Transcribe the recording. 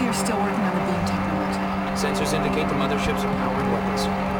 you're still working on the beam technology. Sensors indicate the mothership's a powered weapon, sir.